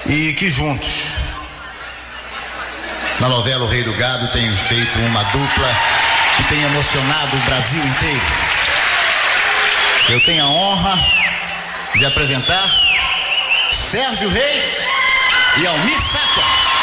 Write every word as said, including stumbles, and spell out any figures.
e que juntos, na novela O Rei do Gado, tem feito uma dupla que tem emocionado o Brasil inteiro. Eu tenho a honra de apresentar Sérgio Reis e Almir Sater.